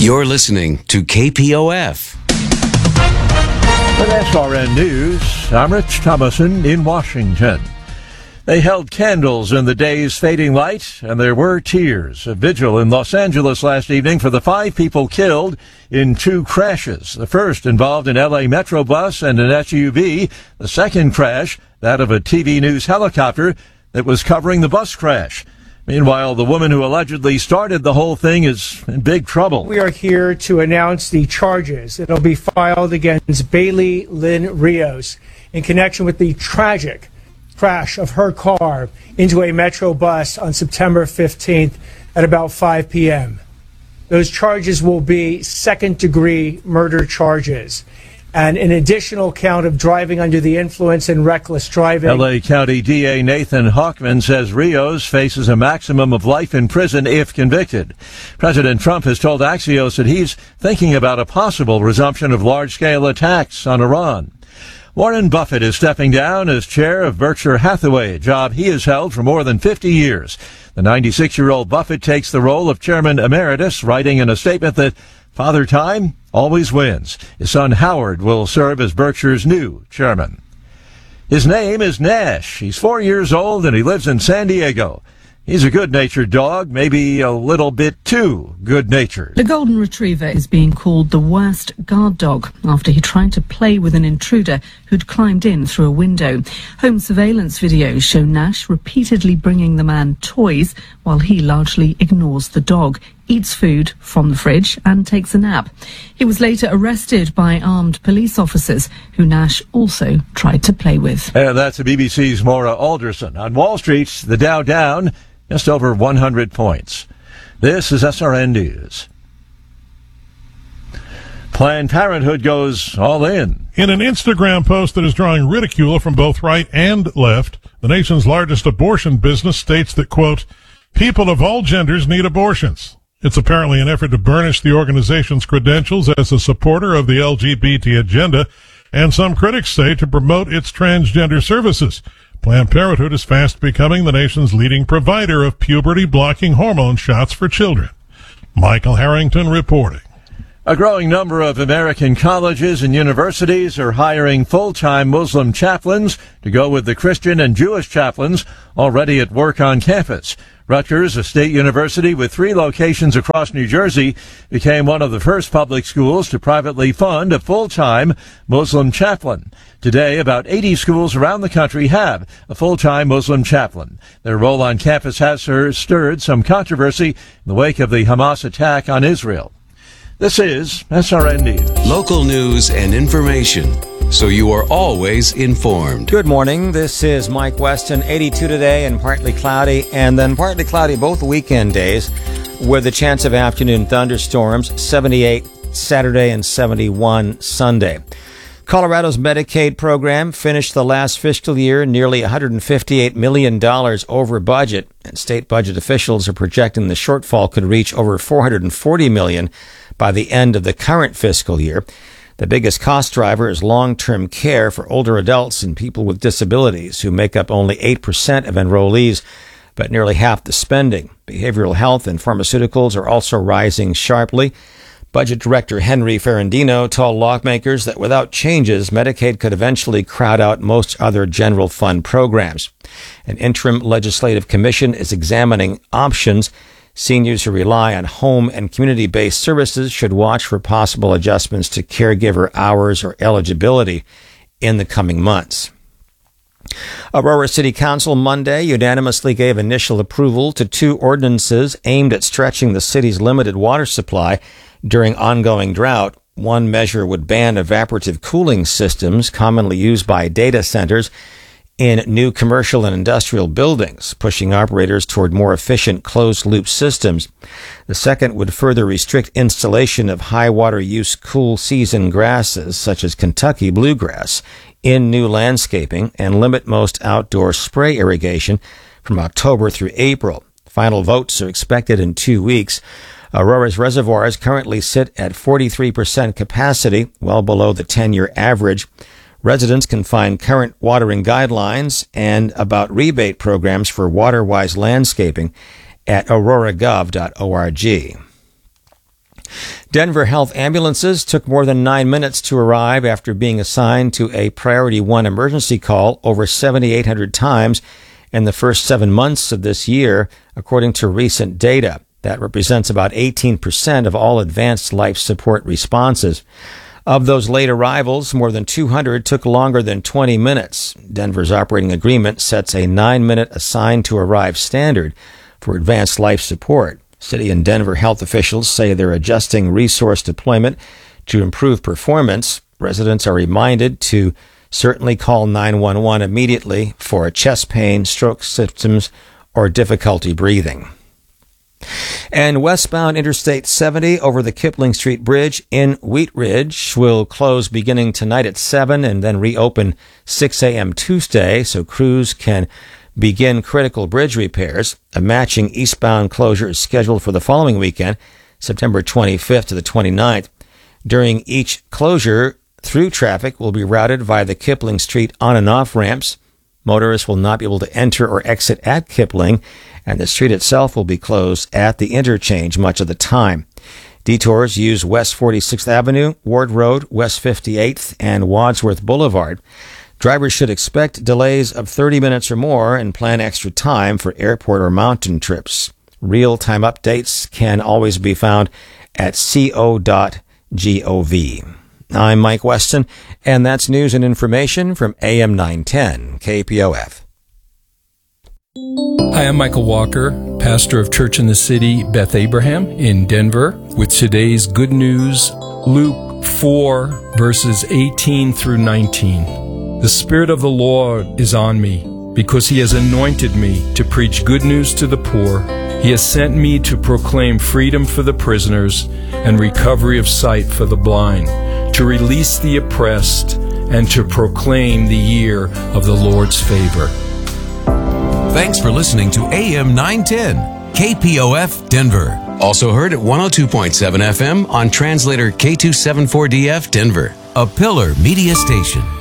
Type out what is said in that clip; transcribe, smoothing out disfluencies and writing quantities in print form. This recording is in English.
You're listening to KPOF. With SRN News, I'm Rich Thomason in Washington. They held candles in the day's fading light, and there were tears. A vigil in Los Angeles last evening for the 5 people killed in 2 crashes. The first involved an LA Metro bus and an SUV. The second crash, that of a TV news helicopter that was covering the bus crash. Meanwhile, the woman who allegedly started the whole thing is in big trouble. We are here to announce the charges that will be filed against Bailey Lynn Rios in connection with the tragic crash of her car into a Metro bus on September 15th at about 5 p.m. Those charges will be second-degree murder charges and an additional count of driving under the influence and reckless driving. L.A. County DA Nathan Hawkman says Rios faces a maximum of life in prison if convicted. President Trump has told Axios that he's thinking about a possible resumption of large-scale attacks on Iran. Warren Buffett is stepping down as chair of Berkshire Hathaway, a job he has held for more than 50 years. The 96-year-old Buffett takes the role of chairman emeritus, writing in a statement that Father Time always wins. His son Howard will serve as Berkshire's new chairman. His name is Nash. He's 4 years old and he lives in San Diego. He's a good-natured dog, maybe a little bit too good-natured. The golden retriever is being called the worst guard dog after he tried to play with an intruder who'd climbed in through a window. Home surveillance videos show Nash repeatedly bringing the man toys while he largely ignores the dog, eats food from the fridge and takes a nap. He was later arrested by armed police officers who Nash also tried to play with. And that's the BBC's Maura Alderson. On Wall Street, the Dow down just over 100 points. This is SRN News. Planned Parenthood goes all in. In an Instagram post that is drawing ridicule from both right and left, the nation's largest abortion business states that, quote, people of all genders need abortions. It's apparently an effort to burnish the organization's credentials as a supporter of the LGBT agenda, and some critics say to promote its transgender services. Planned Parenthood is fast becoming the nation's leading provider of puberty-blocking hormone shots for children. Michael Harrington reporting. A growing number of American colleges and universities are hiring full-time Muslim chaplains to go with the Christian and Jewish chaplains already at work on campus. Rutgers, a state university with 3 locations across New Jersey, became one of the first public schools to privately fund a full-time Muslim chaplain. Today, about 80 schools around the country have a full-time Muslim chaplain. Their role on campus has stirred some controversy in the wake of the Hamas attack on Israel. This is SRN News. Local news and information, so you are always informed. Good morning. This is Mike Weston. 82 today and partly cloudy, and then partly cloudy both weekend days with a chance of afternoon thunderstorms. 78 Saturday and 71 Sunday. Colorado's Medicaid program finished the last fiscal year nearly $158 million over budget, and state budget officials are projecting the shortfall could reach over $440 million by the end of the current fiscal year. The biggest cost driver is long-term care for older adults and people with disabilities, who make up only 8% of enrollees, but nearly half the spending. Behavioral health and pharmaceuticals are also rising sharply. Budget Director Henry Ferrandino told lawmakers that without changes, Medicaid could eventually crowd out most other general fund programs. An interim legislative commission is examining options. Seniors who rely on home and community-based services should watch for possible adjustments to caregiver hours or eligibility in the coming months. Aurora City Council Monday unanimously gave initial approval to 2 ordinances aimed at stretching the city's limited water supply during ongoing drought. One measure would ban evaporative cooling systems commonly used by data centers in new commercial and industrial buildings, pushing operators toward more efficient closed-loop systems. The second would further restrict installation of high-water use cool season grasses, such as Kentucky bluegrass, in new landscaping and limit most outdoor spray irrigation from October through April. Final votes are expected in 2 weeks. Aurora's reservoirs currently sit at 43% capacity, well below the 10-year average. Residents can find current watering guidelines and about rebate programs for water-wise landscaping at auroragov.org. Denver Health ambulances took more than 9 minutes to arrive after being assigned to a Priority 1 emergency call over 7,800 times in the first 7 months of this year, according to recent data. That represents about 18% of all advanced life support responses. Of those late arrivals, more than 200 took longer than 20 minutes. Denver's operating agreement sets a 9-minute assigned to arrive standard for advanced life support. City and Denver health officials say they're adjusting resource deployment to improve performance. Residents are reminded to certainly call 911 immediately for chest pain, stroke symptoms, or difficulty breathing. And westbound Interstate 70 over the Kipling Street Bridge in Wheat Ridge will close beginning tonight at 7 and then reopen 6 a.m. Tuesday so crews can begin critical bridge repairs. A matching eastbound closure is scheduled for the following weekend, September 25th to the 29th. During each closure, through traffic will be routed via the Kipling Street on and off ramps. Motorists will not be able to enter or exit at Kipling, and the street itself will be closed at the interchange much of the time. Detours use West 46th Avenue, Ward Road, West 58th, and Wadsworth Boulevard. Drivers should expect delays of 30 minutes or more and plan extra time for airport or mountain trips. Real-time updates can always be found at co.gov. I'm Mike Weston, and that's news and information from AM 910 KPOF. Hi, I'm Michael Walker, pastor of Church in the City, Beth Abraham in Denver, with today's good news, Luke 4, verses 18 through 19. The Spirit of the Lord is on me, because He has anointed me to preach good news to the poor. He has sent me to proclaim freedom for the prisoners and recovery of sight for the blind, to release the oppressed, and to proclaim the year of the Lord's favor. Thanks for listening to AM 910, KPOF Denver. Also heard at 102.7 FM on translator K274DF Denver, a Pillar Media station.